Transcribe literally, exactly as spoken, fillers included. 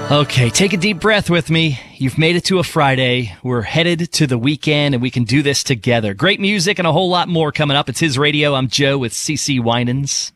Okay, take a deep breath with me. You've made it to a Friday. We're headed to the weekend, and we can do this together. Great music and a whole lot more coming up. It's His Radio. I'm Joe with C C Winans.